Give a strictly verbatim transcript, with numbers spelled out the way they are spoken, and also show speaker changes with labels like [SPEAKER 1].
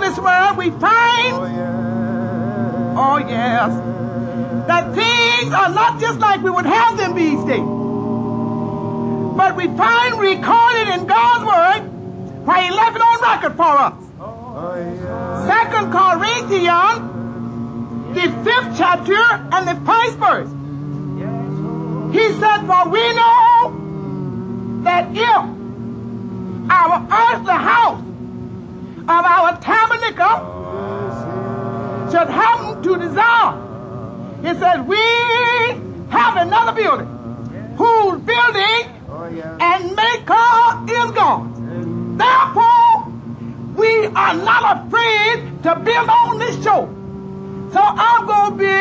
[SPEAKER 1] this world, we find, oh yes, that things are not just like we would have them these days. But we find recorded in God's word where he left it on record for us. Second Corinthians, the fifth chapter and the first verse. He said, for we know that if our earthly house of our tabernacle should happen to dissolve, he said, we have another building whose building and maker is God. Therefore, we are not afraid to build on this shore. So I'm going to be